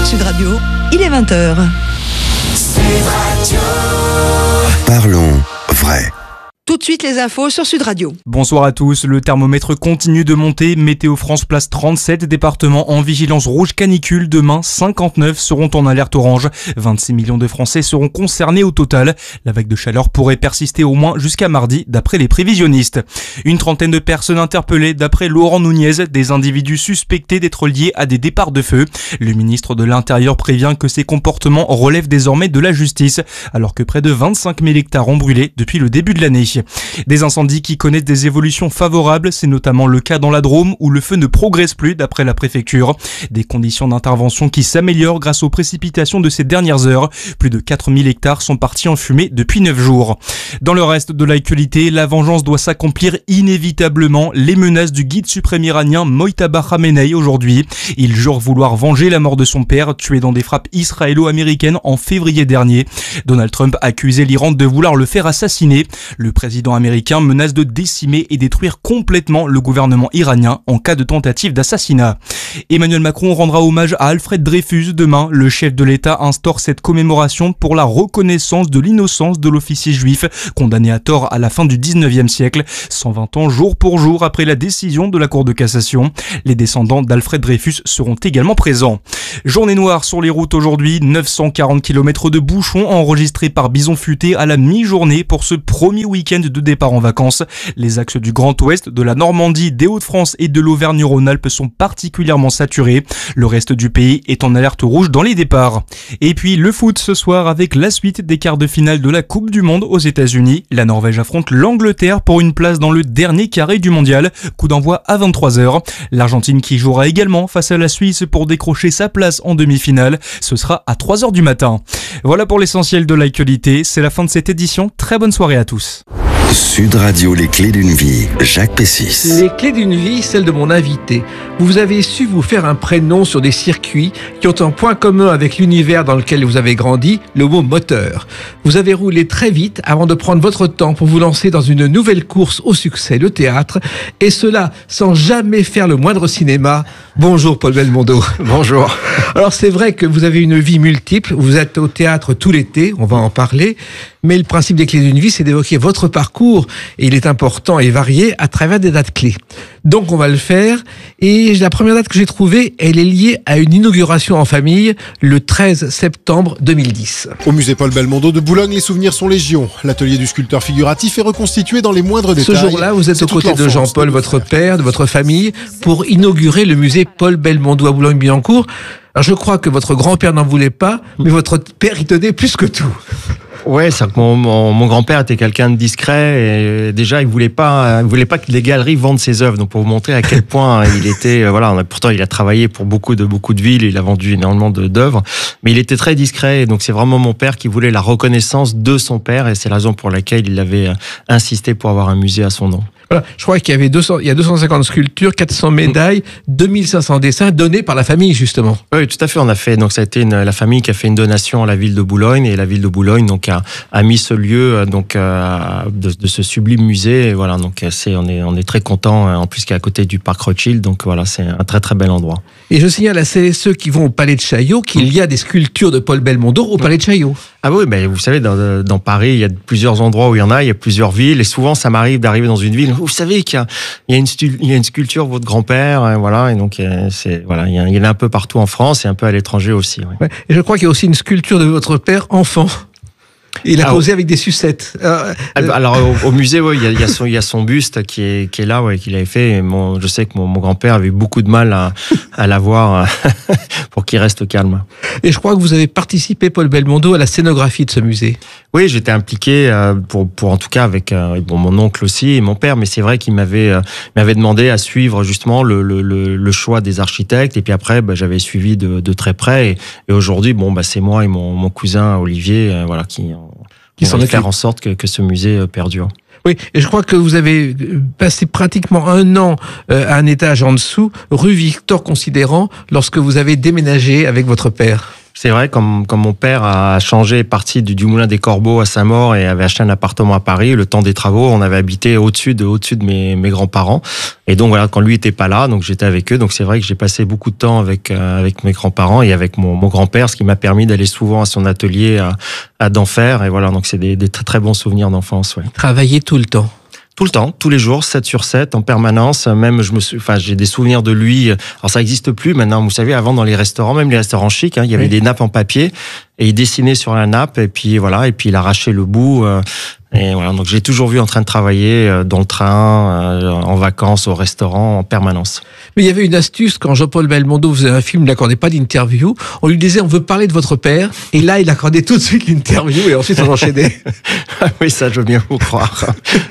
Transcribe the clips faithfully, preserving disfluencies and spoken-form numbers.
Sud Radio, il est vingt heures. Sud Radio. Parlons vrai. Tout de suite les infos sur Sud Radio. Bonsoir à tous, le thermomètre continue de monter. Météo France place trente-sept départements en vigilance rouge canicule. Demain, cinquante-neuf seront en alerte orange. vingt-six millions de Français seront concernés au total. La vague de chaleur pourrait persister au moins jusqu'à mardi, d'après les prévisionnistes. Une trentaine de personnes interpellées, d'après Laurent Nunez, des individus suspectés d'être liés à des départs de feu. Le ministre de l'Intérieur prévient que ces comportements relèvent désormais de la justice, alors que près de vingt-cinq mille hectares ont brûlé depuis le début de l'année. Des incendies qui connaissent des évolutions favorables, c'est notamment le cas dans la Drôme où le feu ne progresse plus d'après la préfecture. Des conditions d'intervention qui s'améliorent grâce aux précipitations de ces dernières heures. Plus de quatre mille hectares sont partis en fumée depuis neuf jours. Dans le reste de l'actualité, la vengeance doit s'accomplir inévitablement. Les menaces du guide suprême iranien Mojtaba Khamenei aujourd'hui. Il jure vouloir venger la mort de son père, tué dans des frappes israélo-américaines en février dernier. Donald Trump a accusé l'Iran de vouloir le faire assassiner. Le Le président américain menace de décimer et détruire complètement le gouvernement iranien en cas de tentative d'assassinat. Emmanuel Macron rendra hommage à Alfred Dreyfus demain. Le chef de l'État instaure cette commémoration pour la reconnaissance de l'innocence de l'officier juif condamné à tort à la fin du dix-neuvième siècle, cent vingt ans jour pour jour après la décision de la Cour de cassation. Les descendants d'Alfred Dreyfus seront également présents. Journée noire sur les routes aujourd'hui, neuf cent quarante kilomètres de bouchons enregistrés par Bison Futé à la mi-journée pour ce premier week-end de départ en vacances. Les axes du Grand Ouest, de la Normandie, des Hauts-de-France et de l'Auvergne-Rhône-Alpes sont particulièrement saturés. Le reste du pays est en alerte rouge dans les départs. Et puis le foot ce soir avec la suite des quarts de finale de la Coupe du Monde aux États-Unis. La Norvège affronte l'Angleterre pour une place dans le dernier carré du mondial. Coup d'envoi à vingt-trois heures. L'Argentine qui jouera également face à la Suisse pour décrocher sa place en demi-finale. Ce sera à trois heures du matin. Voilà pour l'essentiel de l'actualité. C'est la fin de cette édition. Très bonne soirée à tous. Sud Radio, les clés d'une vie, Jacques Pessis. Les clés d'une vie, celle de mon invité. Vous avez su vous faire un prénom sur des circuits qui ont un point commun avec l'univers dans lequel vous avez grandi, le mot moteur. Vous avez roulé très vite avant de prendre votre temps pour vous lancer dans une nouvelle course au succès, le théâtre, et cela sans jamais faire le moindre cinéma. Bonjour Paul Belmondo. Bonjour. Alors c'est vrai que vous avez une vie multiple, vous êtes au théâtre tout l'été, on va en parler, mais le principe des clés d'une vie, c'est d'évoquer votre parcours, et il est important et varié à travers des dates clés. Donc on va le faire, et la première date que j'ai trouvée, elle est liée à une inauguration en famille, le treize septembre deux mille dix. Au musée Paul Belmondo de Boulogne, les souvenirs sont légion. L'atelier du sculpteur figuratif est reconstitué dans les moindres détails. Ce jour-là, vous êtes c'est aux côtés de Jean-Paul, votre père, de votre famille, pour inaugurer le musée Paul Belmondo à Boulogne-Billancourt. Alors je crois que votre grand-père n'en voulait pas, mais votre père y tenait plus que tout. Ouais, c'est que mon, mon, mon grand-père était quelqu'un de discret et déjà il voulait pas, il voulait pas que les galeries vendent ses œuvres. Donc pour vous montrer à quel point il était, voilà, on a, pourtant il a travaillé pour beaucoup de beaucoup de villes, il a vendu énormément de, d'œuvres, mais il était très discret. Et donc c'est vraiment mon père qui voulait la reconnaissance de son père et c'est la raison pour laquelle il avait insisté pour avoir un musée à son nom. Voilà, je crois qu'il y avait deux cents, il y a deux cent cinquante sculptures, quatre cents médailles, deux mille cinq cents dessins donnés par la famille justement. Oui, tout à fait. On a fait, donc ça a été une, la famille qui a fait une donation à la ville de Boulogne et la ville de Boulogne donc a, a mis ce lieu donc euh, de, de ce sublime musée. Et voilà, donc c'est on est on est très content en plus qu'il est à côté du parc Rothschild. Donc voilà, c'est un très très bel endroit. Et je signale à celles et ceux qui vont au Palais de Chaillot qu'il y a des sculptures de Paul Belmondo au Palais de Chaillot. Ah oui, ben vous savez, dans, dans Paris, il y a plusieurs endroits où il y en a, il y a plusieurs villes, et souvent ça m'arrive d'arriver dans une ville. Vous savez qu'il y a, il y a une, stu, il y a une sculpture de votre grand-père, et voilà, et donc c'est voilà, il y, a, il y en a un peu partout en France et un peu à l'étranger aussi. Ouais. Ouais, et je crois qu'il y a aussi une sculpture de votre père enfant. Il a ah, posé avec des sucettes. Euh, Alors au, au musée, ouais, il y a, il y a son, il y a son buste qui est, qui est là, ouais, qu'il avait fait. Et mon, je sais que mon, mon grand-père avait eu beaucoup de mal à, à l'avoir pour qu'il reste calme. Et je crois que vous avez participé, Paul Belmondo, à la scénographie de ce musée. Oui, j'étais impliqué euh, pour, pour en tout cas avec euh, bon, mon oncle aussi et mon père. Mais c'est vrai qu'il m'avait, euh, m'avait demandé à suivre justement le, le, le, le choix des architectes. Et puis après, bah, j'avais suivi de, de très près. Et, et aujourd'hui, bon, bah, c'est moi et mon, mon cousin Olivier, euh, voilà, qui qui sont faire en sorte que, que ce musée perdure. Oui, et je crois que vous avez passé pratiquement un an à un étage en dessous, rue Victor Considérant, lorsque vous avez déménagé avec votre père. C'est vrai, comme, comme mon père a changé, est parti du, du Moulin des Corbeaux à Saint-Maur et avait acheté un appartement à Paris, le temps des travaux, on avait habité au-dessus de, au-dessus de mes, mes grands-parents. Et donc voilà, quand lui était pas là, donc j'étais avec eux. Donc c'est vrai que j'ai passé beaucoup de temps avec, euh, avec mes grands-parents et avec mon, mon grand-père, ce qui m'a permis d'aller souvent à son atelier à, à d'Enfer. Et voilà, donc c'est des, des très très bons souvenirs d'enfance. Ouais. Travailler tout le temps. Tout le temps, tous les jours, sept sur sept, en permanence. Même, je me suis, enfin, j'ai des souvenirs de lui. Alors, ça n'existe plus maintenant. Vous savez, avant, dans les restaurants, même les restaurants chics, hein, il y avait oui. des nappes en papier et il dessinait sur la nappe et puis voilà, et puis il arrachait le bout. Euh, et voilà. Donc, j'ai toujours vu en train de travailler euh, dans le train, euh, en vacances, au restaurant, en permanence. Mais il y avait une astuce quand Jean-Paul Belmondo faisait un film, il n'accordait pas d'interview. On lui disait, on veut parler de votre père. Et là, il accordait tout de suite l'interview et ensuite on enchaînait. Oui, ça, je veux bien vous croire.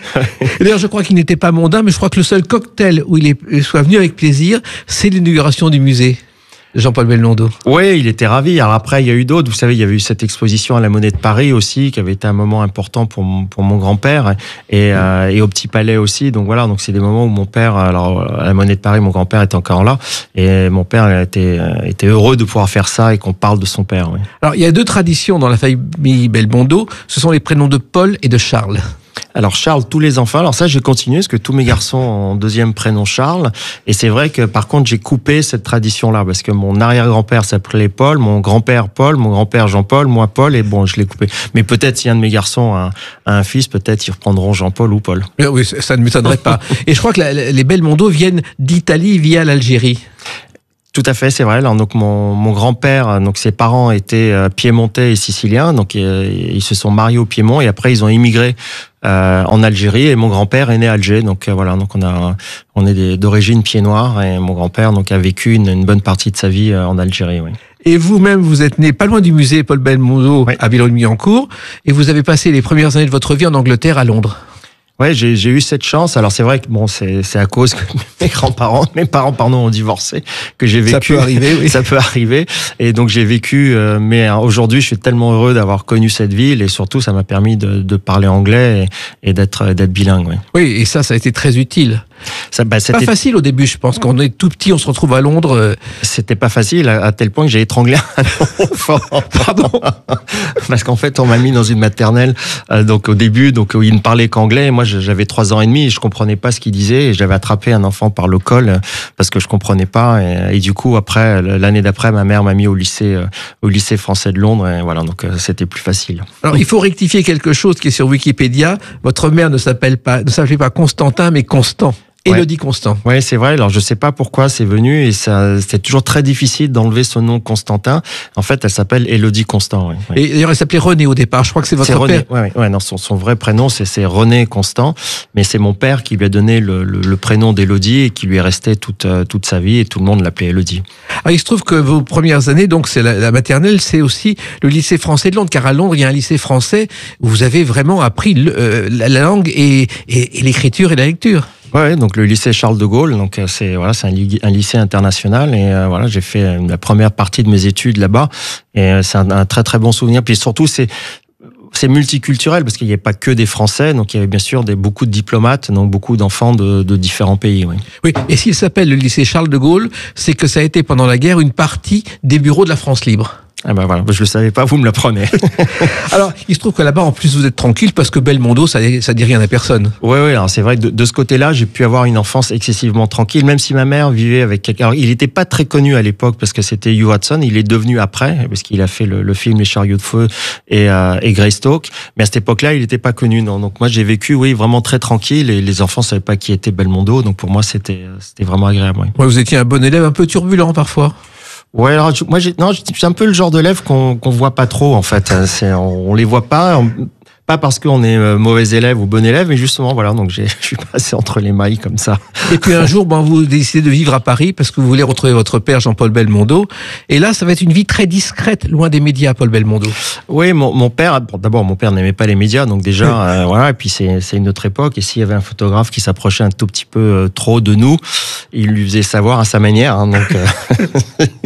Et d'ailleurs, je crois qu'il n'était pas mondain, mais je crois que le seul cocktail où il est, soit venu avec plaisir, c'est l'inauguration du musée. Jean-Paul Belmondo. Oui, il était ravi. Alors après, il y a eu d'autres. Vous savez, il y avait eu cette exposition à la Monnaie de Paris aussi, qui avait été un moment important pour mon, pour mon grand-père, et, euh, et au Petit Palais aussi. Donc voilà, donc c'est des moments où mon père, alors à la Monnaie de Paris, mon grand-père était encore là, et mon père était, était heureux de pouvoir faire ça et qu'on parle de son père. Oui. Alors il y a deux traditions dans la famille Belmondo. Ce sont les prénoms de Paul et de Charles. Alors Charles, tous les enfants. Alors ça, j'ai continué parce que tous mes garçons ont deuxième prénom Charles. Et c'est vrai que par contre, j'ai coupé cette tradition-là parce que mon arrière-grand-père s'appelait Paul, mon grand-père Paul, mon grand-père Jean-Paul, moi Paul. Et bon, je l'ai coupé. Mais peut-être si un de mes garçons a, a un fils, peut-être ils reprendront Jean-Paul ou Paul. Oui, ça ne m'étonnerait pas. Et je crois que la, les Belmondo viennent d'Italie via l'Algérie. Tout à fait, c'est vrai. Alors, donc mon, mon grand-père, donc ses parents étaient euh, piémontais et siciliens, donc euh, ils se sont mariés au Piémont et après ils ont immigré euh, en Algérie et mon grand-père est né à Alger. Donc euh, voilà, donc on a on est des, d'origine pied-noir et mon grand-père donc a vécu une, une bonne partie de sa vie euh, en Algérie. Oui. Et vous-même, vous êtes né pas loin du musée Paul Belmondo oui. à Boulogne-Billancourt et vous avez passé les premières années de votre vie en Angleterre à Londres. Ouais, j'ai, j'ai eu cette chance. Alors c'est vrai que bon, c'est, c'est à cause que mes grands-parents, mes parents, pardon, ont divorcé que j'ai vécu. Ça peut arriver, oui. Ça peut arriver. Et donc j'ai vécu. Euh, mais aujourd'hui, je suis tellement heureux d'avoir connu cette ville et surtout, ça m'a permis de, de parler anglais et, et d'être, d'être bilingue. Oui. Oui, et ça, ça a été très utile. Ça, bah, c'était pas facile au début, je pense. Quand on est tout petit, on se retrouve à Londres. Euh... C'était pas facile à, à tel point que j'ai étranglé un enfant. Pardon. Parce qu'en fait, on m'a mis dans une maternelle. Euh, donc au début, donc où il ne parlait qu'anglais. Et moi, j'avais trois ans et demi et je comprenais pas ce qu'il disait. Et j'avais attrapé un enfant par le col euh, parce que je comprenais pas. Et, et du coup, après, l'année d'après, ma mère m'a mis au lycée, euh, au lycée français de Londres. Et voilà, donc euh, c'était plus facile. Alors, il faut rectifier quelque chose qui est sur Wikipédia. Votre mère ne s'appelle pas, ne s'appelait pas Constantin, mais Constant. Élodie ouais. Constant. Oui, c'est vrai. Alors, je sais pas pourquoi c'est venu et ça, c'était toujours très difficile d'enlever son nom Constantin. En fait, elle s'appelle Élodie Constant. Ouais. Et d'ailleurs, elle s'appelait René au départ. Je crois que c'est votre c'est René. père. Ouais, ouais, non, son, son vrai prénom, c'est, c'est René Constant. Mais c'est mon père qui lui a donné le, le, le prénom d'Élodie et qui lui est resté toute, toute sa vie et tout le monde l'appelait Élodie. Alors, il se trouve que vos premières années, donc, c'est la, la maternelle, c'est aussi le lycée français de Londres. Car à Londres, il y a un lycée français où vous avez vraiment appris le, euh, la langue et, et, et l'écriture et la lecture. Ouais, donc le lycée Charles de Gaulle, donc c'est voilà, c'est un, un lycée international et euh, voilà, j'ai fait la première partie de mes études là-bas et c'est un, un très très bon souvenir. Puis surtout c'est c'est multiculturel parce qu'il n'y avait pas que des Français, donc il y avait bien sûr des beaucoup de diplomates, donc beaucoup d'enfants de, de différents pays. Oui. Oui, et s'il s'appelle le lycée Charles de Gaulle, c'est que ça a été pendant la guerre une partie des bureaux de la France libre. Ah ben voilà, je le savais pas, vous me l'apprenez. Alors, il se trouve que là-bas, en plus, vous êtes tranquille parce que Belmondo, ça, ça dit rien à personne. Oui, oui, alors c'est vrai que de, de ce côté-là, j'ai pu avoir une enfance excessivement tranquille, même si ma mère vivait avec quelqu'un. Alors, il n'était pas très connu à l'époque parce que c'était Hugh Hudson, il est devenu après, parce qu'il a fait le, le film Les Chariots de Feu et, euh, et Greystoke, mais à cette époque-là, il n'était pas connu, non. Donc moi, j'ai vécu, oui, vraiment très tranquille et les enfants ne savaient pas qui était Belmondo, donc pour moi, c'était, c'était vraiment agréable. Oui. Ouais, vous étiez un bon élève, un peu turbulent parfois. Ouais, alors moi, j'ai, non, c'est un peu le genre d'élève qu'on qu'on voit pas trop en fait. C'est, on, on les voit pas, on, pas parce qu'on est mauvais élève ou bon élève, mais justement voilà. Donc j'ai, je suis passé entre les mailles comme ça. Et puis un jour, ben vous décidez de vivre à Paris parce que vous voulez retrouver votre père Jean-Paul Belmondo. Et là, ça va être une vie très discrète, loin des médias, Paul Belmondo. Oui, mon, mon père. Bon, d'abord, mon père n'aimait pas les médias, donc déjà, oui. euh, voilà. Et puis c'est, c'est une autre époque. Et s'il y avait un photographe qui s'approchait un tout petit peu euh, trop de nous, il lui faisait savoir à sa manière. Hein, donc, euh, je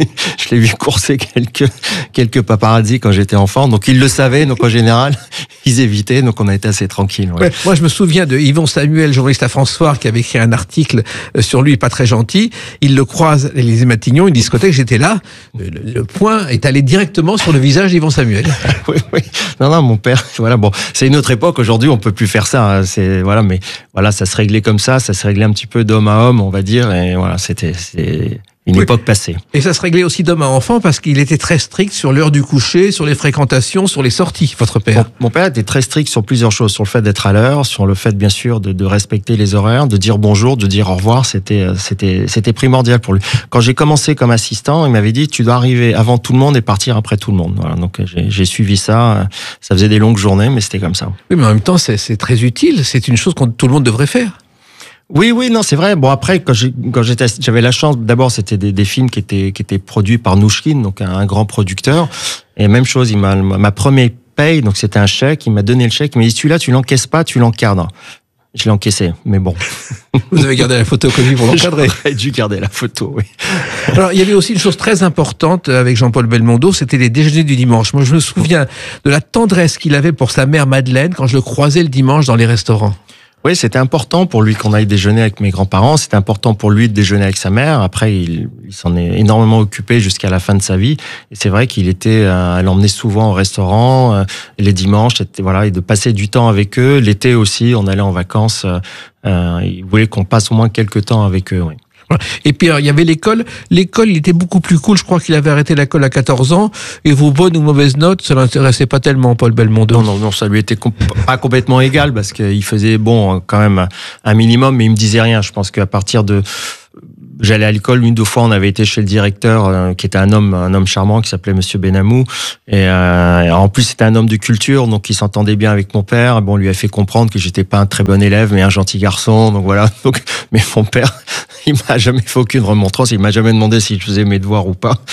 l'ai vu courser quelques, quelques paparazzi quand j'étais enfant. Donc, ils le savaient. Donc, en général, ils évitaient. Donc, on a été assez tranquilles. Ouais. Ouais, moi, je me souviens de Yvon Samuel, journaliste à France Soir, qui avait écrit un article sur lui, pas très gentil. Il le croise à l'Élysée Matignon, une discothèque, j'étais là. Le, le point est allé directement sur le visage d'Yvon Samuel. Oui, oui. Non, non, mon père, voilà, bon, c'est une autre époque. Aujourd'hui, on peut plus faire ça. Hein. C'est, voilà, mais voilà, ça se réglait comme ça. Ça se réglait un petit peu d'homme à homme, on va dire. Et voilà, c'était, c'est une oui. époque passée. Et ça se réglait aussi d'homme à enfant parce qu'il était très strict sur l'heure du coucher, sur les fréquentations, sur les sorties, votre père. Mon, mon père était très strict sur plusieurs choses. Sur le fait d'être à l'heure, sur le fait, bien sûr, de, de respecter les horaires, de dire bonjour, de dire au revoir. C'était, c'était, c'était primordial pour lui. Quand j'ai commencé comme assistant, il m'avait dit, tu dois arriver avant tout le monde et partir après tout le monde. Voilà. Donc, j'ai, j'ai suivi ça. Ça faisait des longues journées, mais c'était comme ça. Oui, mais en même temps, c'est, c'est très utile. C'est une chose que tout le monde devrait faire. Oui, oui, non, c'est vrai. Bon, après, quand, j'ai, quand j'étais, j'avais la chance, d'abord, c'était des, des films qui étaient, qui étaient produits par Nouchkine, donc un, un grand producteur. Et même chose, il m'a, ma première paye, donc c'était un chèque, il m'a donné le chèque, il m'a dit, celui-là, tu l'encaisses pas, tu l'encadres. Je l'ai encaissé, mais bon. Vous avez gardé la photocopie pour l'encadrer. J'aurais dû garder la photo, oui. Alors, il y avait aussi une chose très importante avec Jean-Paul Belmondo, c'était les déjeuners du dimanche. Moi, je me souviens de la tendresse qu'il avait pour sa mère Madeleine quand je le croisais le dimanche dans les restaurants. Oui, c'était important pour lui qu'on aille déjeuner avec mes grands-parents. C'était important pour lui de déjeuner avec sa mère. Après, il, il s'en est énormément occupé jusqu'à la fin de sa vie. Et c'est vrai qu'il était, euh, elle l'emmenait souvent au restaurant euh, les dimanches. C'était, voilà, et de passer du temps avec eux. L'été aussi, on allait en vacances. Euh, euh, il voulait qu'on passe au moins quelques temps avec eux. Oui. Et puis, alors, il y avait l'école. L'école, il était beaucoup plus cool. Je crois qu'il avait arrêté l'école à quatorze ans. Et vos bonnes ou mauvaises notes, ça l'intéressait pas tellement, Paul Belmondo. Non, non, non, ça lui était comp- pas complètement égal parce qu'il faisait, bon, quand même un minimum, mais il me disait rien. Je pense qu'à partir de... J'allais à l'école une deux fois, on avait été chez le directeur euh, qui était un homme un homme charmant qui s'appelait Monsieur Benamou et euh, en plus c'était un homme de culture donc il s'entendait bien avec mon père. Bon, on lui a fait comprendre que j'étais pas un très bon élève mais un gentil garçon. Donc voilà. Donc mais mon père, il m'a jamais fait aucune remontrance, il m'a jamais demandé si je faisais mes devoirs ou pas.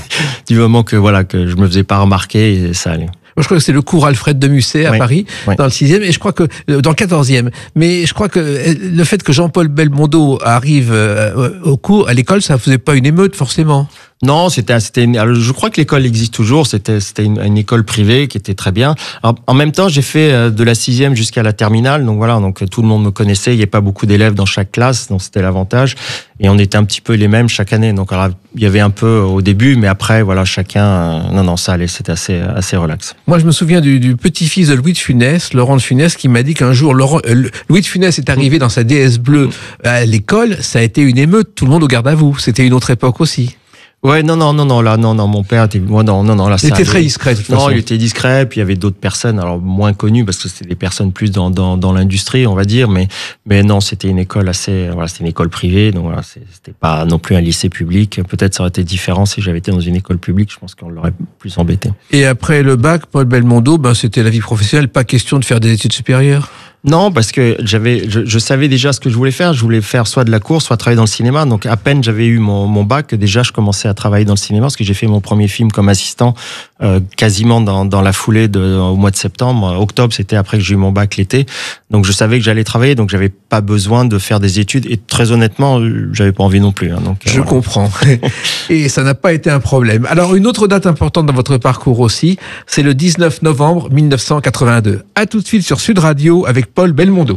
Du moment que voilà que je me faisais pas remarquer et ça allait. Moi, je crois que c'est le cours Alfred de Musset à oui, Paris, oui. dans le sixième, et je crois que dans le quatorzième. Mais je crois que le fait que Jean-Paul Belmondo arrive au cours, à l'école, ça ne faisait pas une émeute forcément. Non, c'était, c'était une, alors je crois que l'école existe toujours. C'était, c'était une, une école privée qui était très bien. Alors, en même temps, j'ai fait de la sixième jusqu'à la terminale. Donc voilà, donc tout le monde me connaissait. Il n'y avait pas beaucoup d'élèves dans chaque classe, donc c'était l'avantage. Et on était un petit peu les mêmes chaque année. Donc alors, il y avait un peu au début, mais après, voilà, chacun. Non, non, ça allait. C'était assez, assez relax. Moi, je me souviens du, du petit-fils de Louis de Funès, Laurent de Funès, qui m'a dit qu'un jour, Laurent, euh, Louis de Funès est arrivé dans sa D S bleue à l'école. Ça a été une émeute. Tout le monde au garde à vous. C'était une autre époque aussi. Ouais, non, non, non, non, là, non, non, mon père était, moi, non, non, non, là, il était très discret, de toute façon. Non, il était discret, puis il y avait d'autres personnes, alors moins connues, parce que c'était des personnes plus dans, dans, dans l'industrie, on va dire, mais, mais non, c'était une école assez, voilà, c'était une école privée, donc voilà, c'était pas non plus un lycée public. Peut-être ça aurait été différent si j'avais été dans une école publique, je pense qu'on l'aurait plus embêté. Et après le bac, Paul Belmondo, ben, c'était la vie professionnelle, pas question de faire des études supérieures? Non, parce que j'avais, je, je savais déjà ce que je voulais faire. Je voulais faire soit de la course, soit travailler dans le cinéma. Donc, à peine j'avais eu mon, mon bac, déjà je commençais à travailler dans le cinéma parce que j'ai fait mon premier film comme assistant euh, quasiment dans, dans la foulée de, au mois de septembre. Octobre, c'était après que j'ai eu mon bac l'été. Donc, je savais que j'allais travailler. Donc, j'avais pas besoin de faire des études. Et très honnêtement, j'avais pas envie non plus. Hein, donc, je voilà. comprends. Et ça n'a pas été un problème. Alors, une autre date importante dans votre parcours aussi, c'est le dix-neuf novembre mille neuf cent quatre-vingt-deux. À tout de suite sur Sud Radio avec Paul Belmondo.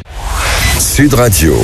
Sud Radio.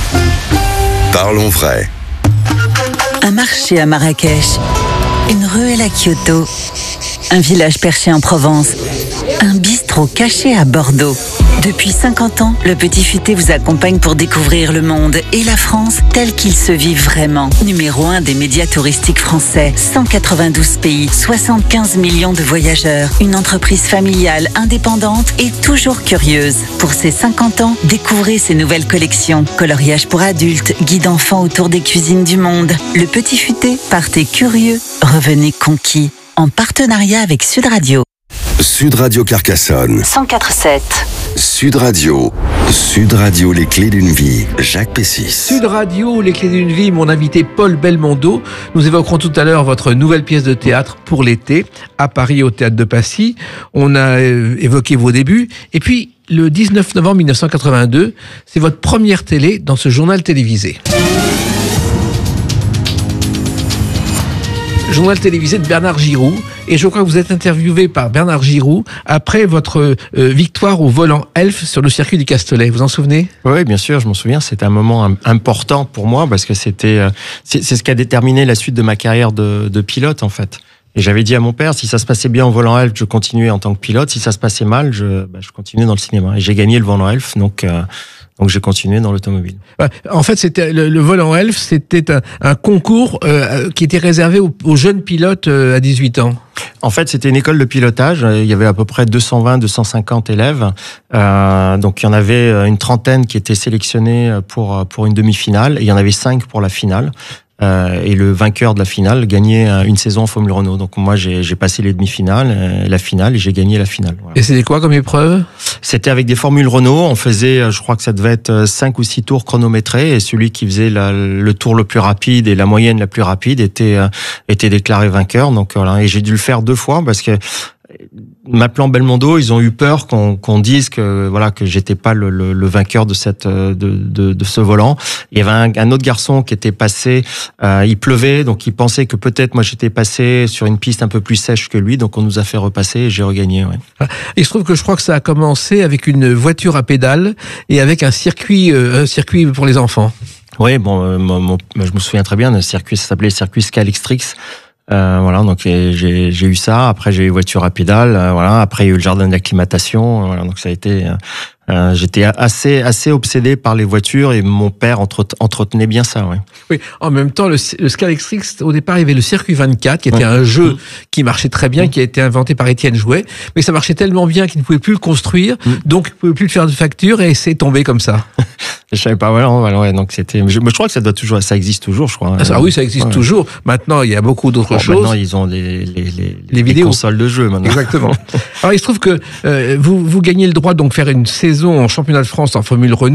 Parlons vrai. Un marché à Marrakech, une ruelle à Kyoto, un village perché en Provence, un bistrot caché à Bordeaux. Depuis cinquante ans, le Petit Futé vous accompagne pour découvrir le monde et la France tel qu'il se vit vraiment. Numéro un des médias touristiques français, cent quatre-vingt-douze pays, soixante-quinze millions de voyageurs. Une entreprise familiale, indépendante et toujours curieuse. Pour ses cinquante ans, découvrez ses nouvelles collections. Coloriage pour adultes, guide enfants autour des cuisines du monde. Le Petit Futé, partez curieux, revenez conquis. En partenariat avec Sud Radio. Sud Radio Carcassonne. cent quatre sept. Sud Radio. Sud Radio, les clés d'une vie. Jacques Pessis. Sud Radio, les clés d'une vie, mon invité Paul Belmondo. Nous évoquerons tout à l'heure votre nouvelle pièce de théâtre pour l'été, à Paris, au Théâtre de Passy. On a évoqué vos débuts. Et puis, le dix-neuf novembre mille neuf cent quatre-vingt-deux, c'est votre première télé dans ce journal télévisé. journal télévisé de Bernard Giroux. Et je crois que vous êtes interviewé par Bernard Giroux après votre euh, victoire au volant Elf sur le circuit du Castellet. Vous en souvenez ? Oui, bien sûr, je m'en souviens. C'était un moment important pour moi parce que c'était, euh, c'est, c'est ce qui a déterminé la suite de ma carrière de, de pilote, en fait. Et j'avais dit à mon père, si ça se passait bien au volant Elf, je continuais en tant que pilote. Si ça se passait mal, je, bah, je continuais dans le cinéma. Et j'ai gagné le volant Elf, donc, euh, donc j'ai continué dans l'automobile. En fait, c'était le, le volant Elf, c'était un, un concours euh, qui était réservé aux, aux jeunes pilotes euh, à dix-huit ans. En fait, c'était une école de pilotage. Il y avait à peu près deux cent vingt, deux cent cinquante élèves. Euh, donc, il y en avait une trentaine qui étaient sélectionnés pour pour une demi-finale. Et il y en avait cinq pour la finale. Euh, et le vainqueur de la finale gagnait une saison en Formule Renault. Donc moi, j'ai, j'ai passé les demi-finales, la finale, et j'ai gagné la finale. Voilà. Et c'était quoi comme épreuve ? C'était avec des Formules Renault. On faisait, je crois que ça devait être cinq ou six tours chronométrés. Et celui qui faisait la, le tour le plus rapide et la moyenne la plus rapide était était déclaré vainqueur. Donc voilà. Et j'ai dû le faire deux fois parce que m'appelant Belmondo, ils ont eu peur qu'on, qu'on dise que voilà que j'étais pas le, le, le vainqueur de cette de, de, de ce volant. Il y avait un, un autre garçon qui était passé, euh, il pleuvait, donc il pensait que peut-être moi j'étais passé sur une piste un peu plus sèche que lui, donc on nous a fait repasser et j'ai regagné. Ouais. Il se trouve que je crois que ça a commencé avec une voiture à pédales et avec un circuit euh, un circuit pour les enfants. Oui, bon, euh, mon, mon, je me souviens très bien d'un circuit, ça s'appelait le circuit Scalextrix. Euh, voilà, donc j'ai, j'ai eu ça. Après, j'ai eu voiture à pédales. Euh, voilà. Après, il y a eu le jardin d'acclimatation. Voilà, donc ça a été. Euh, j'étais assez assez obsédé par les voitures et mon père entre, entretenait bien ça. Ouais. Oui. En même temps, le, le Scalextrix, au départ, il y avait le circuit vingt-quatre, qui était ouais. un jeu mmh. qui marchait très bien, mmh. qui a été inventé par Étienne Jouet, mais ça marchait tellement bien qu'il ne pouvait plus le construire, mmh. donc il ne pouvait plus le faire de facture et c'est tombé comme ça. Je savais pas, voilà, voilà, ouais, donc c'était, je, je crois que ça doit toujours, ça existe toujours, je crois. Ah, ça, oui, ça existe ouais. toujours. Maintenant, il y a beaucoup d'autres bon, choses. Maintenant, ils ont les, les, les, les vidéos. Les consoles de jeux, maintenant. Exactement. Alors, il se trouve que, euh, vous, vous gagnez le droit, donc, faire une saison en championnat de France en Formule Renault.